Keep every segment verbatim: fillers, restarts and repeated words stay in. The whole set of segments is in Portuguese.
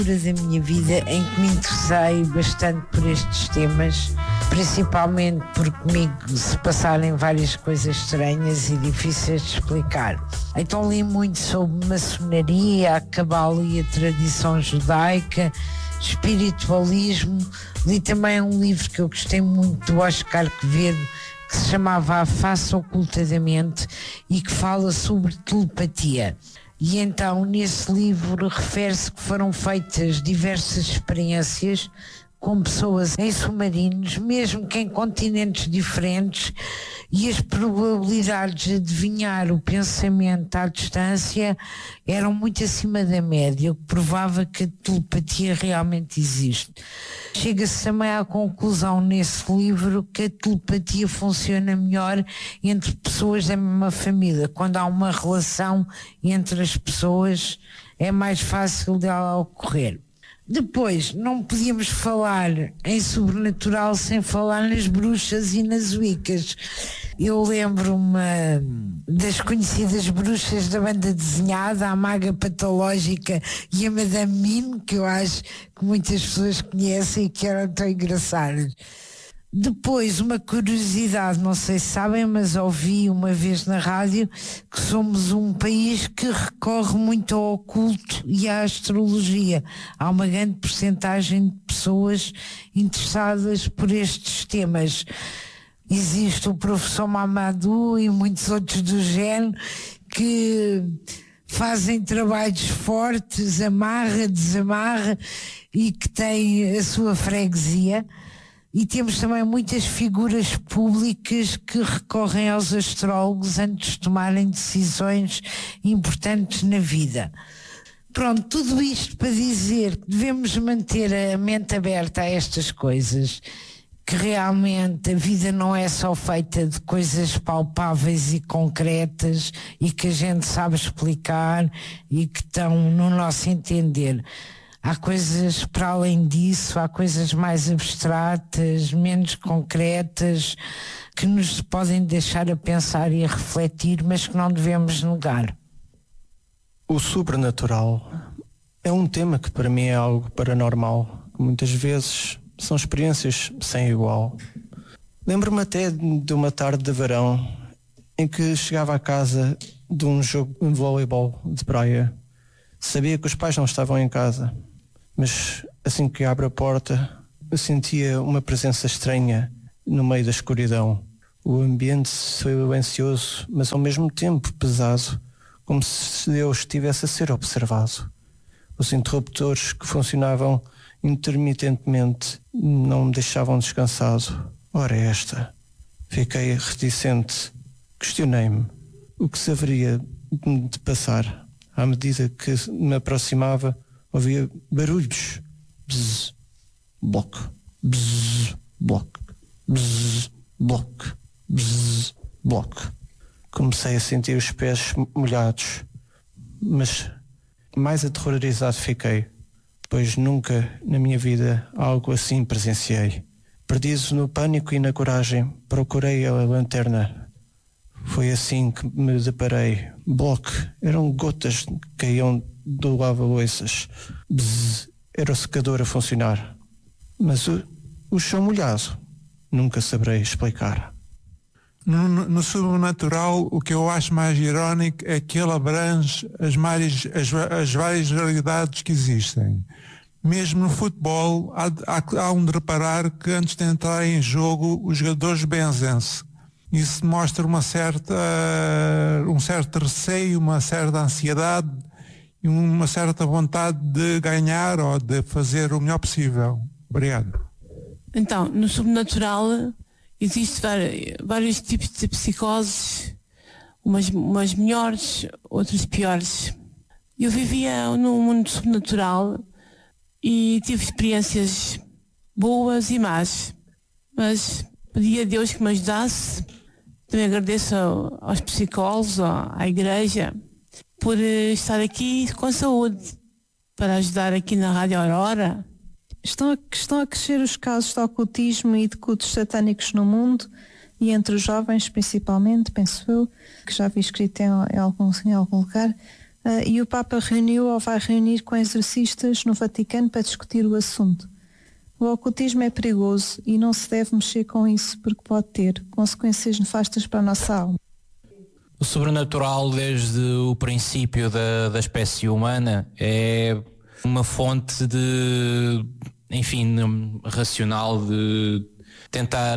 da minha vida em que me interessei bastante por estes temas, principalmente porque comigo se passarem várias coisas estranhas e difíceis de explicar. Então li muito sobre maçonaria, a cabala e a tradição judaica, espiritualismo. Li também um livro que eu gostei muito do Oscar Quevedo, que se chamava A Face Oculta da Mente e que fala sobre telepatia. E então nesse livro refere-se que foram feitas diversas experiências com pessoas em submarinos, mesmo que em continentes diferentes, e as probabilidades de adivinhar o pensamento à distância eram muito acima da média, o que provava que a telepatia realmente existe. Chega-se também à conclusão nesse livro que a telepatia funciona melhor entre pessoas da mesma família. Quando há uma relação entre as pessoas, é mais fácil dela ocorrer. Depois, não podíamos falar em sobrenatural sem falar nas bruxas e nas wiccas. Eu lembro-me das conhecidas bruxas da banda desenhada, a Maga Patológica e a Madame Mim, que eu acho que muitas pessoas conhecem e que eram tão engraçadas. Depois, uma curiosidade, não sei se sabem, mas ouvi uma vez na rádio que somos um país que recorre muito ao oculto e à astrologia. Há uma grande percentagem de pessoas interessadas por estes temas. Existe o professor Mamadou e muitos outros do género que fazem trabalhos fortes, amarra, desamarra, e que têm a sua freguesia. E temos também muitas figuras públicas que recorrem aos astrólogos antes de tomarem decisões importantes na vida. Pronto, tudo isto para dizer que devemos manter a mente aberta a estas coisas, que realmente a vida não é só feita de coisas palpáveis e concretas e que a gente sabe explicar e que estão no nosso entender. Há coisas para além disso, há coisas mais abstratas, menos concretas, que nos podem deixar a pensar e a refletir, mas que não devemos negar. O sobrenatural é um tema que para mim é algo paranormal, que muitas vezes são experiências sem igual. Lembro-me até de uma tarde de verão em que chegava à casa de um jogo de voleibol de praia. Sabia que os pais não estavam em casa, mas assim que abro a porta eu sentia uma presença estranha no meio da escuridão. O ambiente silencioso, mas ao mesmo tempo pesado, como se Deus estivesse a ser observado. Os interruptores que funcionavam intermitentemente não me deixavam descansado. Ora esta. Fiquei reticente. Questionei-me o que se haveria de passar. À medida que me aproximava, ouvia barulhos. Bzz, bloco, bzz, bloco, bzz, bloco, bzz, bloco. Comecei a sentir os pés molhados, mas mais aterrorizado fiquei, pois nunca na minha vida algo assim presenciei. Perdido no pânico e na coragem, procurei a lanterna. Foi assim que me deparei. Bloco, eram gotas que caíam do lava-louças. Bzz, era o secador a funcionar. Mas o, o chão molhado, nunca saberei explicar. No, no sobrenatural, o que eu acho mais irónico é que ele abrange as, mais, as, as várias realidades que existem. Mesmo no futebol, há, há, há um de reparar que antes de entrar em jogo, os jogadores benzem-se. Isso mostra uma certa, um certo receio, uma certa ansiedade e uma certa vontade de ganhar ou de fazer o melhor possível. Obrigado. Então, no sobrenatural existem vários, vários tipos de psicoses, umas, umas melhores, outras piores. Eu vivia num mundo sobrenatural e tive experiências boas e más, mas pedi a Deus que me ajudasse. Também agradeço aos psicólogos, à igreja, por estar aqui com saúde, para ajudar aqui na Rádio Aurora. Estão a, estão a crescer os casos de ocultismo e de cultos satânicos no mundo e entre os jovens principalmente, penso eu, que já vi escrito em, em, algum, em algum lugar. uh, e o Papa reuniu ou vai reunir com exorcistas no Vaticano para discutir o assunto. O ocultismo é perigoso e não se deve mexer com isso porque pode ter consequências nefastas para a nossa alma. O sobrenatural, desde o princípio da, da espécie humana, é uma fonte de, enfim, racional, de tentar,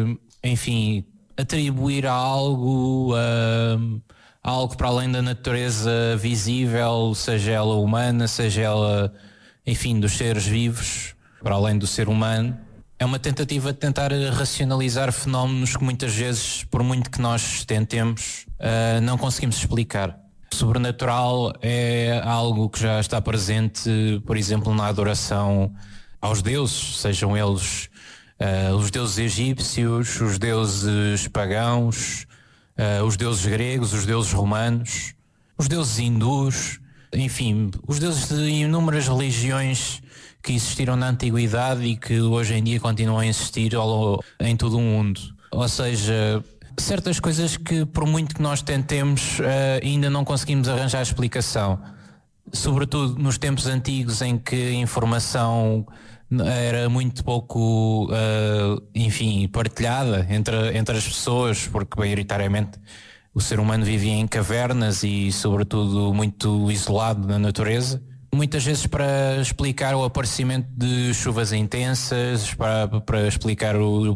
enfim, atribuir a algo, a, a algo para além da natureza visível, seja ela humana, seja ela, enfim, dos seres vivos, para além do ser humano. É uma tentativa de tentar racionalizar fenómenos que muitas vezes, por muito que nós tentemos, uh, não conseguimos explicar. O sobrenatural é algo que já está presente, por exemplo, na adoração aos deuses, sejam eles uh, os deuses egípcios, os deuses pagãos, uh, os deuses gregos, os deuses romanos, os deuses hindus, enfim, os deuses de inúmeras religiões que existiram na antiguidade e que hoje em dia continuam a existir em todo o mundo. Ou seja, certas coisas que por muito que nós tentemos ainda não conseguimos arranjar explicação. Sobretudo nos tempos antigos em que a informação era muito pouco, enfim, partilhada entre, entre as pessoas, porque maioritariamente o ser humano vivia em cavernas e sobretudo muito isolado da natureza. Muitas vezes para explicar o aparecimento de chuvas intensas, para, para explicar o,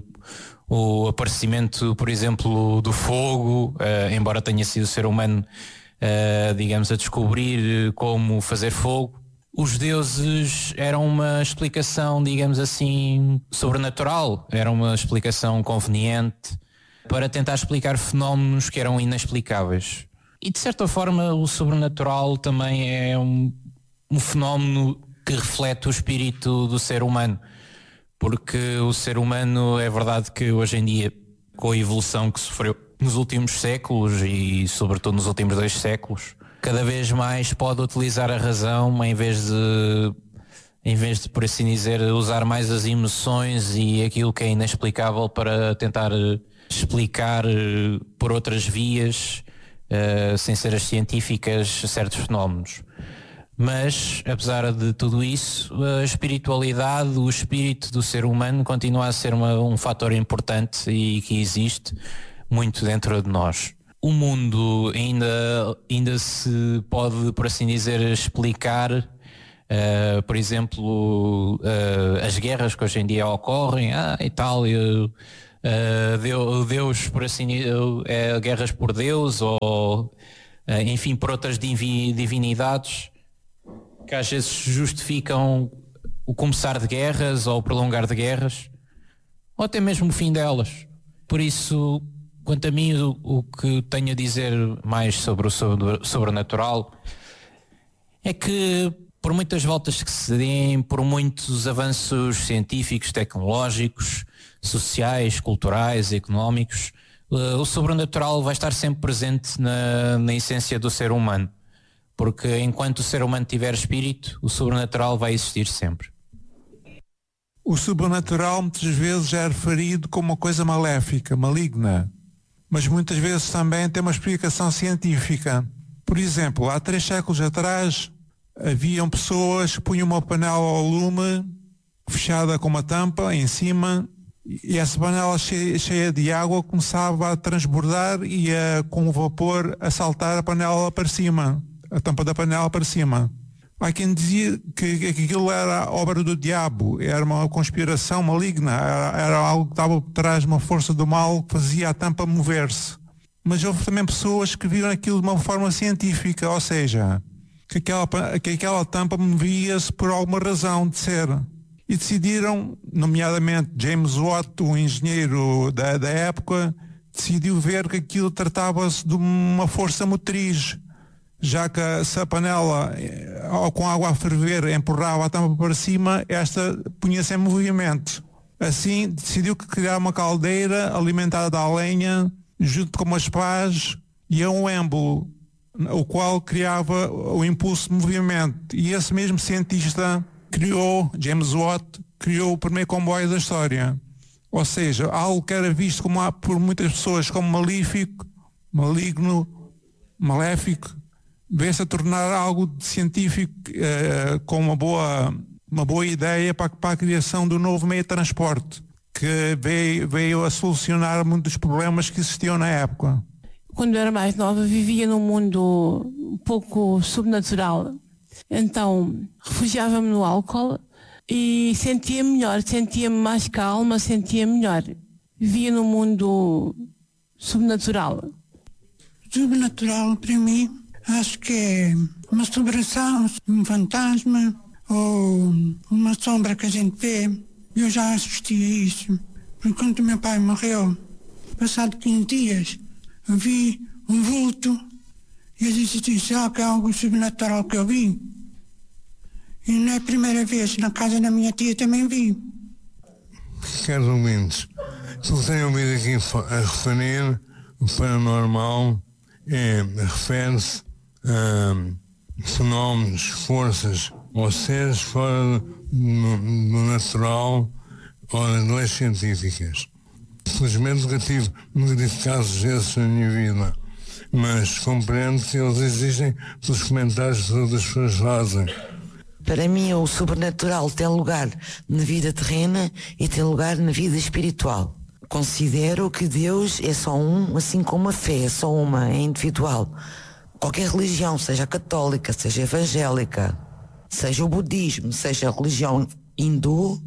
o aparecimento, por exemplo, do fogo, uh, embora tenha sido o ser humano, uh, digamos, a descobrir como fazer fogo. Os deuses eram uma explicação, digamos assim, sobrenatural, era uma explicação conveniente para tentar explicar fenómenos que eram inexplicáveis. E de certa forma o sobrenatural também é um um fenómeno que reflete o espírito do ser humano, porque o ser humano, é verdade que hoje em dia, com a evolução que sofreu nos últimos séculos e sobretudo nos últimos dois séculos, cada vez mais pode utilizar a razão em vez de, em vez de, por assim dizer, usar mais as emoções e aquilo que é inexplicável para tentar explicar por outras vias, uh, sem ser as científicas, certos fenómenos. Mas, apesar de tudo isso, a espiritualidade, o espírito do ser humano continua a ser uma, um fator importante e que existe muito dentro de nós. O mundo ainda, ainda se pode, por assim dizer, explicar, uh, por exemplo, uh, as guerras que hoje em dia ocorrem, ah, Itália, uh, Deus, por assim dizer, é guerras por Deus ou, uh, enfim, por outras divi- divinidades, que às vezes justificam o começar de guerras ou o prolongar de guerras, ou até mesmo o fim delas. Por isso, quanto a mim, o, o que tenho a dizer mais sobre o sobrenatural é que, por muitas voltas que se deem, por muitos avanços científicos, tecnológicos, sociais, culturais, económicos, o sobrenatural vai estar sempre presente na, na essência do ser humano. Porque enquanto o ser humano tiver espírito, o sobrenatural vai existir sempre. O sobrenatural muitas vezes é referido como uma coisa maléfica, maligna, mas muitas vezes também tem uma explicação científica. Por exemplo, há três séculos atrás haviam pessoas que punham uma panela ao lume fechada com uma tampa em cima e essa panela cheia, cheia de água começava a transbordar e a, com o vapor a saltar a panela para cima. A tampa da panela para cima. Há quem dizia que, que aquilo era obra do diabo, era uma conspiração maligna, era, era algo que estava por trás de uma força do mal que fazia a tampa mover-se. Mas houve também pessoas que viram aquilo de uma forma científica, ou seja, que aquela, que aquela tampa movia-se por alguma razão de ser. E decidiram, nomeadamente James Watt, o engenheiro da, da época, decidiu ver que aquilo tratava-se de uma força motriz, já que se a panela com água a ferver empurrava a tampa para cima, esta punha-se em movimento. Assim decidiu que criar uma caldeira alimentada a lenha junto com umas pás e a um êmbolo, o qual criava o impulso de movimento. E esse mesmo cientista criou, James Watt, criou o primeiro comboio da história. Ou seja, algo que era visto como, por muitas pessoas como malífico, maligno, maléfico, vê-se a tornar algo científico uh, com uma boa, uma boa ideia para, para a criação do novo meio de transporte, que veio, veio a solucionar muitos problemas que existiam na época. Quando eu era mais nova, vivia num mundo um pouco sobrenatural. Então, refugiava-me no álcool e sentia-me melhor, sentia-me mais calma, sentia-me melhor. Vivia num mundo sobrenatural. Sobrenatural, para mim, acho que é uma assombração, um fantasma ou uma sombra que a gente vê. Eu já assisti a isso, porque quando meu pai morreu, passado quinze dias, eu vi um vulto e eu disse assim, será que é algo sobrenatural que eu vi? E não é a primeira vez, na casa da minha tia também vi. Caros ouvintes, o que tenho ouvido aqui a referir, o paranormal é, refere-se a fenómenos, forças ou seres fora do, do natural ou das leis científicas. Felizmente nunca tive, nunca tive casos desses na minha vida, mas compreendo que eles existem pelos comentários que outras pessoas fazem. Para mim o sobrenatural tem lugar na vida terrena e tem lugar na vida espiritual. Considero que Deus é só um, assim como a fé é só uma, é individual. Qualquer religião, seja católica, seja evangélica, seja o budismo, seja a religião hindu,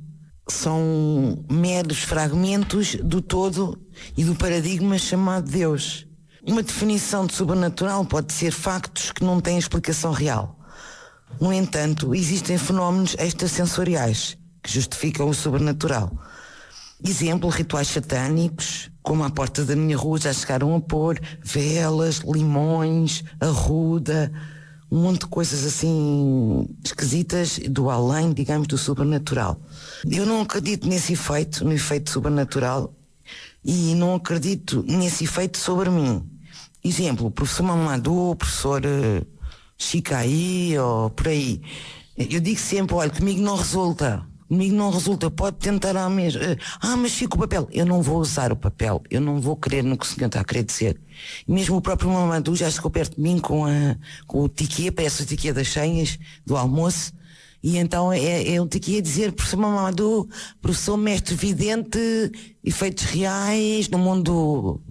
são meros fragmentos do todo e do paradigma chamado Deus. Uma definição de sobrenatural pode ser factos que não têm explicação real. No entanto, existem fenómenos extrasensoriais que justificam o sobrenatural. Exemplo, rituais satânicos, como à porta da minha rua já chegaram a pôr velas, limões, arruda, um monte de coisas assim esquisitas do além, digamos, do sobrenatural. Eu não acredito nesse efeito, no efeito sobrenatural, e não acredito nesse efeito sobre mim. Exemplo, o professor Mamadou, o professor uh, Chicaí, ou por aí. Eu digo sempre, olha, comigo não resulta. Comigo não resulta, pode tentar a mesma. Ah, mas fica o papel. Eu não vou usar o papel, eu não vou querer no que o senhor está a querer dizer. Mesmo o próprio Mamadou já chegou perto de mim com, a, com o tiquê, parece o tiquê das senhas do almoço, e então é, é o tiquê a dizer, professor Mamadou, professor mestre vidente, efeitos reais no mundo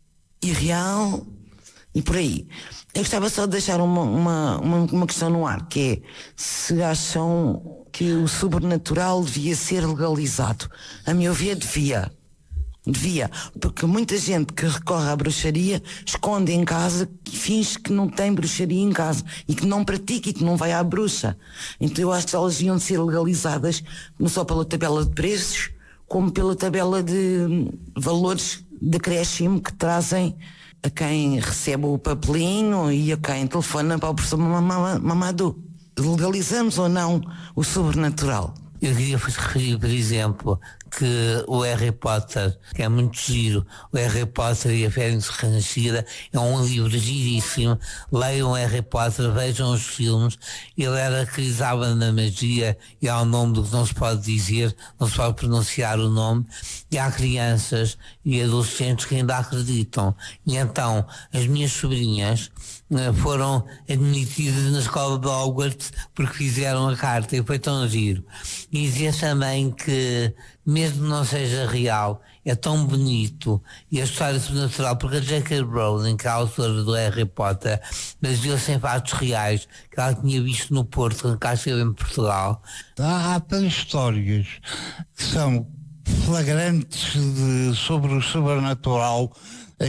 irreal e por aí. Eu gostava só de deixar uma, uma, uma, uma questão no ar, que é se acham que o sobrenatural devia ser legalizado. A meu ver, devia. Devia. Porque muita gente que recorre à bruxaria esconde em casa e finge que não tem bruxaria em casa e que não pratica e que não vai à bruxa. Então eu acho que elas deviam ser legalizadas não só pela tabela de preços, como pela tabela de valores de acréscimo que trazem a quem recebe o papelinho e a quem telefona para o professor Mamadou. Legalizamos ou não o sobrenatural? Eu queria referir, por exemplo, que o Harry Potter, que é muito giro, o Harry Potter e a Fênix Renascida, é um livro giríssimo. Leiam o Harry Potter, vejam os filmes. Ele era acreditava na magia e há um nome do que não se pode dizer, não se pode pronunciar o nome, e há crianças e adolescentes que ainda acreditam. E então, as minhas sobrinhas foram admitidas na escola de Hogwarts porque fizeram a carta e foi tão giro. E dizia também que, mesmo que não seja real, é tão bonito, e a história sobrenatural, porque a J K Rowling, que é a autora do Harry Potter, baseou-se em fatos reais que ela tinha visto no Porto, quando cá esteve em Portugal. Há tantas histórias que são flagrantes de, sobre o sobrenatural. As,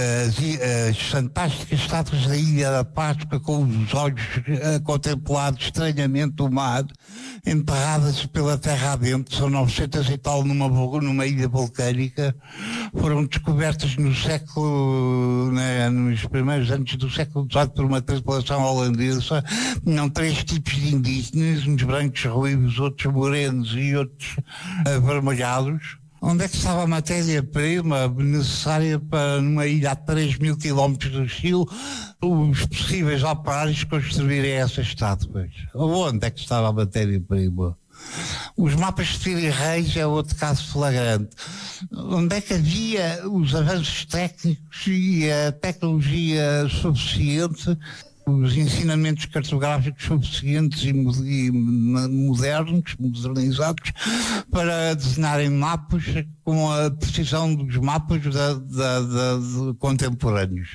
as, as fantásticas estátuas da Ilha da Páscoa com os olhos a contemplar estranhamente o mar, enterradas pela terra adentro, são novecentas e tal numa, numa ilha vulcânica, foram descobertas no século, né, nos primeiros anos do século dezoito por uma tripulação holandesa. Tinham três tipos de indígenas, uns brancos ruivos, outros morenos e outros avermelhados. Onde é que estava a matéria-prima necessária para, numa ilha a três mil quilómetros do Chile, os possíveis operários construírem essas estátuas? Onde é que estava a matéria-prima? Os mapas de Filho e Reis é outro caso flagrante. Onde é que havia os avanços técnicos e a tecnologia suficiente os ensinamentos cartográficos suficientes e modernos, modernizados, para desenharem mapas com a precisão dos mapas da, da, da, de contemporâneos.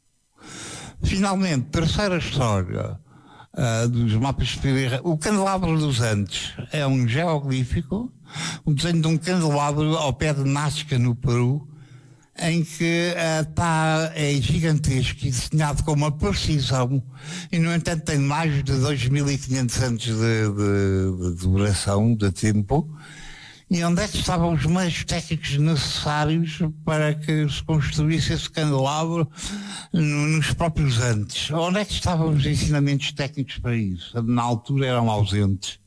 Finalmente, terceira história uh, dos mapas de Pirra. O candelabro dos Andes é um geoglífico, um desenho de um candelabro ao pé de Nazca, no Peru, em que está uh, é gigantesco e desenhado com uma precisão, e no entanto tem mais de dois mil e quinhentos anos de, de, de duração, de tempo. E onde é que estavam os meios técnicos necessários para que se construísse esse candelabro no, nos próprios Andes? Onde é que estavam os ensinamentos técnicos para isso? Na altura eram ausentes.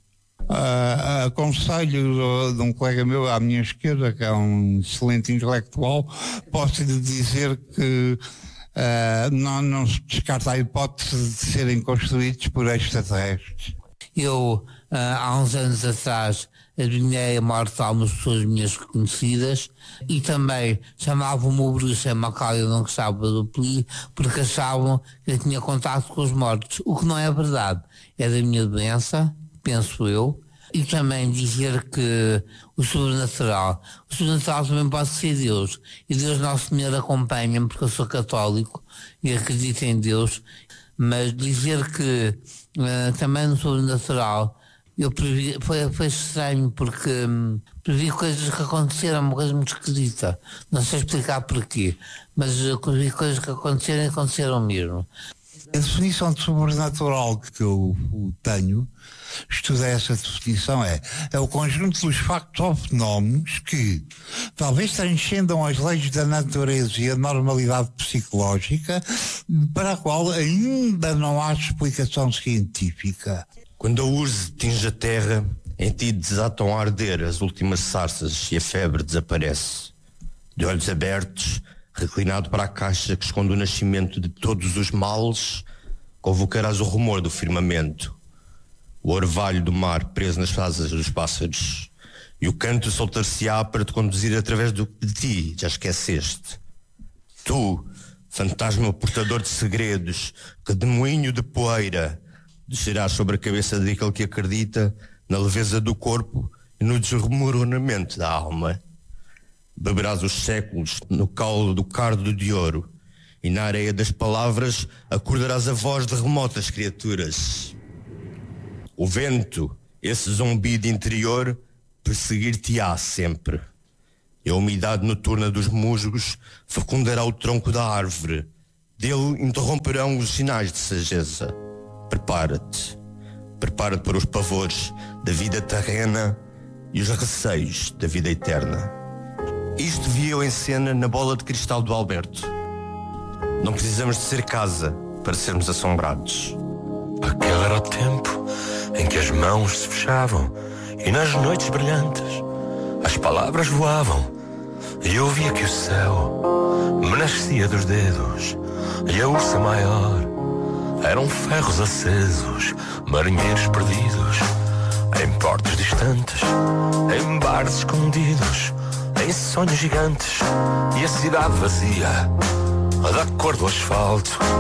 Uh, aconselho de um colega meu à minha esquerda, que é um excelente intelectual, posso lhe dizer que uh, não, não se descarta a hipótese de serem construídos por extraterrestres. Eu, uh, há uns anos atrás, adivinhei a morte de algumas pessoas minhas reconhecidas e também chamavam-me o bruxo, a qual eu não gostava do apelido, porque achavam que eu tinha contato com os mortos, o que não é verdade. É da minha doença, penso eu, e também dizer que o sobrenatural, o sobrenatural também pode ser Deus, e Deus Nosso Senhor acompanha-me porque eu sou católico e acredito em Deus, mas dizer que uh, também no sobrenatural eu previ, foi, foi estranho porque hum, previ coisas que aconteceram, uma coisa muito esquisita, não sei explicar porquê, mas uh, previ coisas que aconteceram e aconteceram mesmo. A definição de sobrenatural que eu tenho, estudei essa definição, é, é o conjunto dos factos ou fenómenos que talvez transcendam as leis da natureza e a normalidade psicológica, para a qual ainda não há explicação científica. Quando a urze tinge a terra, em ti desatam a arder as últimas sarças e a febre desaparece. De olhos abertos, reclinado para a caixa que esconde o nascimento de todos os males, convocarás o rumor do firmamento, o orvalho do mar preso nas asas dos pássaros, e o canto soltar-se-á para te conduzir através do que de ti já esqueceste. Tu, fantasma portador de segredos, que de moinho de poeira descerás sobre a cabeça daquele que acredita na leveza do corpo e no desmoronamento da alma. Beberás os séculos no caule do cardo de ouro, e na areia das palavras acordarás a voz de remotas criaturas. O vento, esse zumbido interior, perseguir-te-á sempre. E a umidade noturna dos musgos fecundará o tronco da árvore. Dele interromperão os sinais de sageza. Prepara-te. Prepara-te para os pavores da vida terrena e os receios da vida eterna. Isto vi eu em cena na bola de cristal do Alberto. Não precisamos de ser casa para sermos assombrados. Aquele era o tempo em que as mãos se fechavam e nas noites brilhantes as palavras voavam, e eu via que o céu me nascia dos dedos, e a ursa maior eram ferros acesos, marinheiros perdidos em portos distantes, em bares escondidos, em sonhos gigantes, e a cidade vazia da cor do asfalto